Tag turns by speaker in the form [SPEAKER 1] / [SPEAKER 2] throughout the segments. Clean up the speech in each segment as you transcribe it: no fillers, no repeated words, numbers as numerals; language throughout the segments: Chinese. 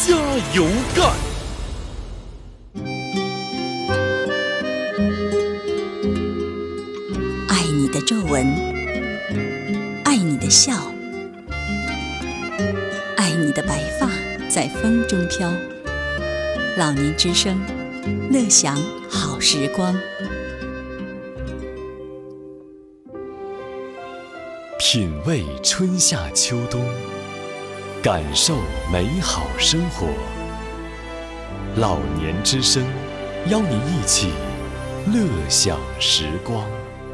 [SPEAKER 1] 加油干。
[SPEAKER 2] 爱你的皱纹，爱你的笑，爱你的白发在风中飘。老年之声，乐享好时光。
[SPEAKER 1] 品味春夏秋冬，感受美好生活。老年之声，邀您一起乐享时光。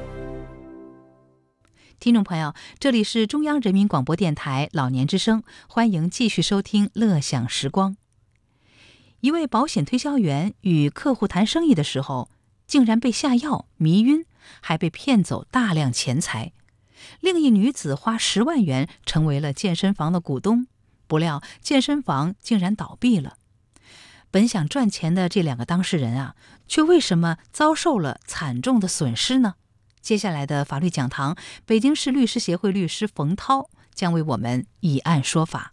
[SPEAKER 3] 听众朋友，这里是中央人民广播电台老年之声，欢迎继续收听乐享时光。一位保险推销员与客户谈生意的时候，竟然被下药迷晕，还被骗走大量钱财。另一女子花10万元成为了健身房的股东，不料健身房竟然倒闭了。本想赚钱的这2个当事人啊，却为什么遭受了惨重的损失呢？接下来的法律讲堂，北京市律师协会律师冯涛将为我们以案说法。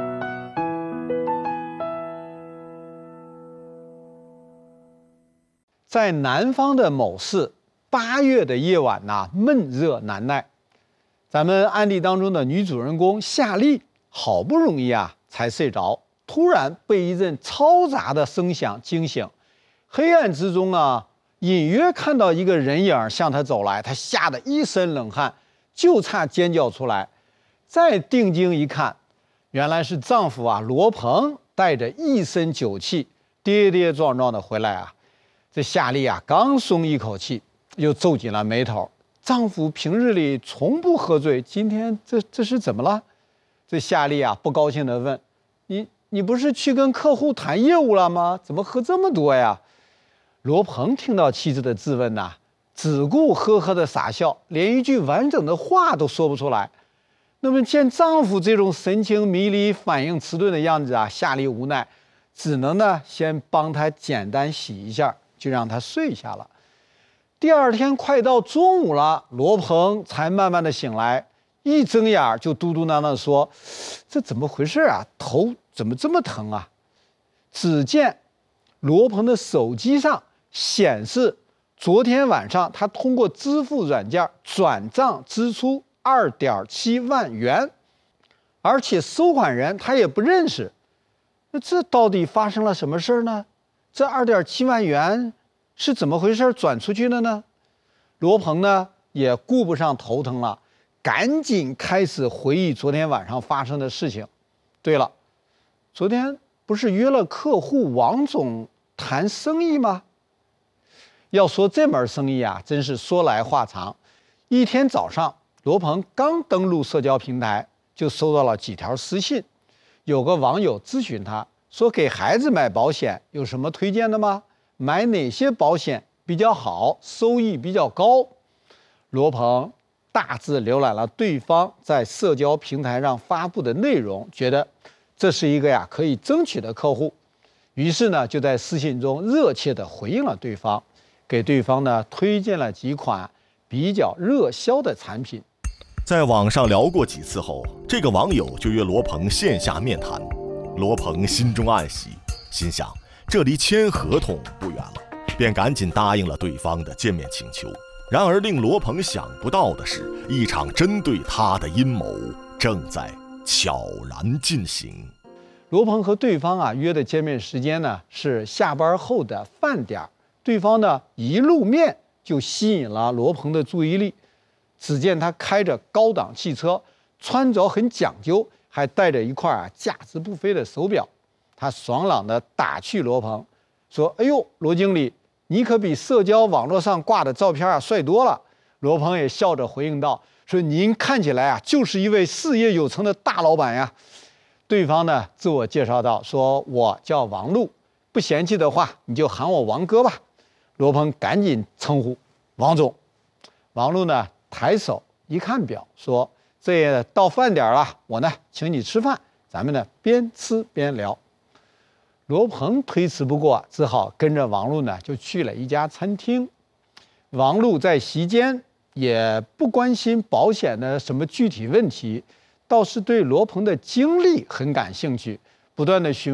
[SPEAKER 4] 在南方的某市，8月的夜晚闷热难耐。咱们案例当中的女主人公夏丽，好不容易才睡着，突然被一阵嘈杂的声响惊醒。黑暗之中隐约看到一个人影向她走来，她吓得一身冷汗，就差尖叫出来。再定睛一看，原来是丈夫罗鹏带着一身酒气，跌跌撞撞的回来这夏丽刚松一口气，又皱紧了眉头。丈夫平日里从不喝醉，今天这是怎么了？这夏丽不高兴地问：“你不是去跟客户谈业务了吗？怎么喝这么多呀？”罗鹏听到妻子的质问只顾呵呵的傻笑，连一句完整的话都说不出来。那么见丈夫这种神情迷离、反应迟钝的样子夏丽无奈，只能先帮他简单洗一下，就让他睡下了。第二天快到中午了，罗鹏才慢慢的醒来，一睁眼就嘟嘟囔囔说：“这怎么回事头怎么这么疼啊？”只见罗鹏的手机上显示，昨天晚上他通过支付软件转账支出2.7万元，而且收款人他也不认识。那这到底发生了什么事呢？这2.7万元是怎么回事转出去的呢？罗鹏也顾不上头疼了，赶紧开始回忆昨天晚上发生的事情。对了，昨天不是约了客户王总谈生意吗？要说这门生意真是说来话长。一天早上，罗鹏刚登录社交平台，就收到了几条私信。有个网友咨询他说，给孩子买保险有什么推荐的吗？买哪些保险比较好，收益比较高？罗鹏大致浏览了对方在社交平台上发布的内容，觉得这是一个可以争取的客户，于是就在私信中热切地回应了对方，给对方推荐了几款比较热销的产品。
[SPEAKER 5] 在网上聊过几次后，这个网友就约罗鹏线下面谈。罗鹏心中暗喜，心想这离签合同不远了，便赶紧答应了对方的见面请求。然而令罗鹏想不到的是，一场针对他的阴谋正在悄然进行。
[SPEAKER 4] 罗鹏和对方约的见面时间是下班后的饭点，对方一露面就吸引了罗鹏的注意力。只见他开着高档汽车，穿着很讲究，还带着一块价值不菲的手表。他爽朗地打趣罗鹏说：“哎呦，罗经理，你可比社交网络上挂的照片帅多了。”罗鹏也笑着回应道：“说您看起来就是一位事业有成的大老板呀。”对方自我介绍道：“说我叫王璐，不嫌弃的话你就喊我王哥吧。”罗鹏赶紧称呼王总。王璐抬手一看表，说：“这到饭点了，我请你吃饭，咱们边吃边聊。”罗鹏推辞不过，只好跟着王璐就去了一家餐厅。王璐在席间也不关心保险的什么具体问题，倒是对罗鹏的经历很感兴趣，不断的询